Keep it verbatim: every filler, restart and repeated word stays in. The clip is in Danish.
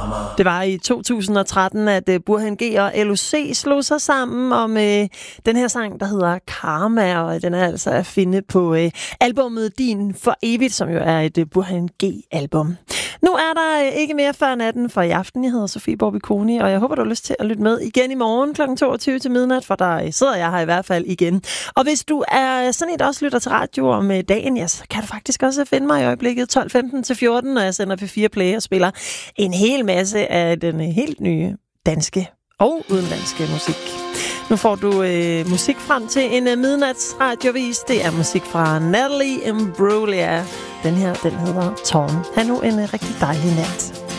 Det var i to tusind og tretten, at uh, Burhan G og L O C slog sig sammen om uh, den her sang, der hedder Karma, og den er altså at finde på uh, albumet Din for Evigt, som jo er et uh, Burhan G-album. Nu er der uh, ikke mere før natten for i aften. Jeg hedder Sofie Borbiconi, og jeg håber, du har lyst til at lytte med igen i morgen klokken toogtyve til midnat, for der uh, sidder jeg her i hvert fald igen. Og hvis du er sådan et, også lytter til radio om uh, dagen, ja, så kan du faktisk også finde mig i øjeblikket tolv femten til fjorten, når jeg sender P fire Play og spiller en hel masse af den helt nye danske og udenlandske musik. Nu får du øh, musik frem til en øh, midnatsradiovis. Det er musik fra Natalie Imbruglia. Den her, den hedder Torn. Ha' nu en øh, rigtig dejlig nat.